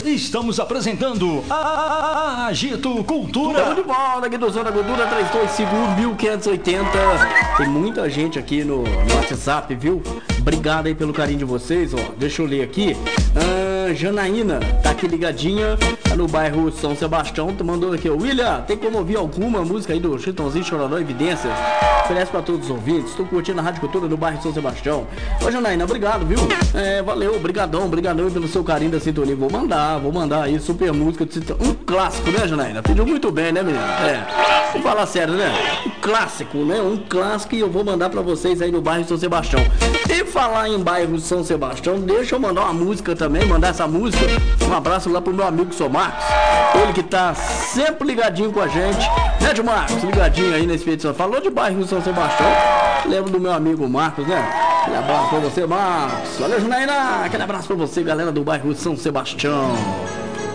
Estamos apresentando a Agito Cultura. Estamos de volta aqui do Zona Cultura 3251-1580. Tem muita gente aqui no WhatsApp, viu? Obrigado aí pelo carinho de vocês, ó. Deixa eu ler aqui. Janaína tá aqui ligadinha, tá no bairro São Sebastião. Tu mandou aqui, William, tem como ouvir alguma música aí do Chitãozinho, Chororó, Evidências? Oferece pra todos os ouvintes. Estou curtindo a Rádio Cultura no bairro São Sebastião. Ô Janaína, obrigado, viu? Valeu, brigadão pelo seu carinho da sintonia. Vou mandar aí, super música de Chitãozinho. Um clássico, né, Janaína? Pediu muito bem, né, menina? Vamos falar sério, né? Um clássico, né? Um clássico, e eu vou mandar pra vocês aí no bairro São Sebastião. E falar em bairro São Sebastião, deixa eu mandar uma música também, mandar essa música. Um abraço lá pro meu amigo Sr. Marcos, ele que tá sempre ligadinho com a gente, né, de Marcos? Ligadinho aí na expedição. Falou de bairro São Sebastião, lembro do meu amigo Marcos, né? Aquele abraço pra você, Marcos. Valeu, Janaína. Aquele abraço pra você, galera do bairro São Sebastião.